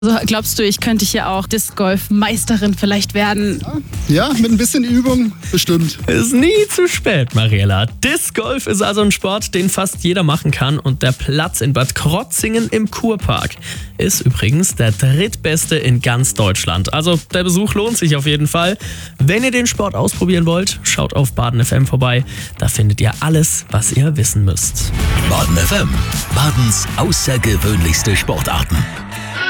Also glaubst du, ich könnte hier auch Disc-Golf-Meisterin vielleicht werden? Ja, mit ein bisschen Übung bestimmt. Ist nie zu spät, Mariella. Disc Golf ist also ein Sport, den fast jeder machen kann, und der Platz in Bad Krotzingen im Kurpark ist übrigens der drittbeste in ganz Deutschland. Also der Besuch lohnt sich auf jeden Fall. Wenn ihr den Sport ausprobieren wollt, schaut auf Baden FM vorbei. Da findet ihr alles, was ihr wissen müsst. Baden FM, Badens außergewöhnlichste Sportarten.